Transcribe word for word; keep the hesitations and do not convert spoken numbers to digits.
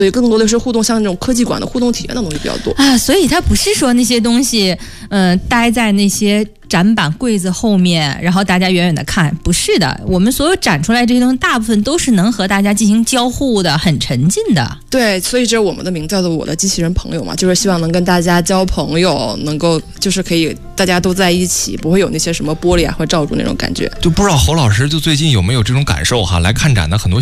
对，更多的是互动，像那种科技馆的互动体验的东西比较多啊。所以它不是说那些东西，嗯、呃，待在那些展板柜子后面，然后大家远远的看，不是的。我们所有展出来这些东西，大部分都是能和大家进行交互的，很沉浸的。 对，所以这是我们的名字叫做我的机器人朋友嘛，就是希望能跟大家交朋友，能够就是可以大家都在一起，不会有那些什么玻璃啊或罩住那种感觉。 就不知道侯老师就最近有没有这种感受哈？来看展的很多